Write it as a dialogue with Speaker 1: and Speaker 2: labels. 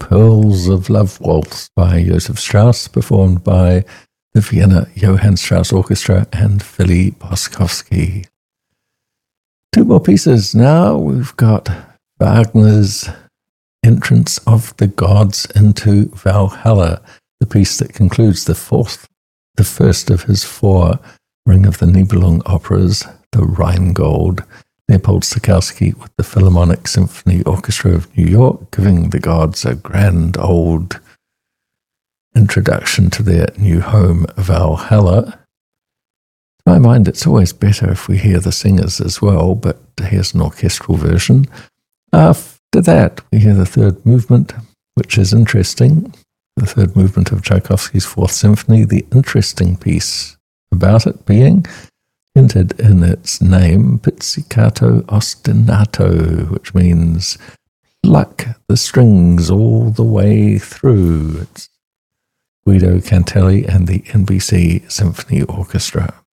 Speaker 1: Pearls of Love Waltz by Joseph Strauss, performed by the Vienna Johann Strauss Orchestra and Philly Boskovsky. Two more pieces now. We've got Wagner's Entrance of the Gods into Valhalla, the piece that concludes the first of his four Ring of the Nibelung operas, the Rheingold. Leopold Stokowski with the Philharmonic Symphony Orchestra of New York, giving the gods a grand old introduction to their new home, Valhalla. To my mind, it's always better if we hear the singers as well, but here's an orchestral version. After that, we hear the third movement, which is interesting. The third movement of Tchaikovsky's Fourth Symphony, the interesting piece about it being hinted in its name, Pizzicato Ostinato, which means pluck the strings all the way through. It's Guido Cantelli and the NBC Symphony Orchestra.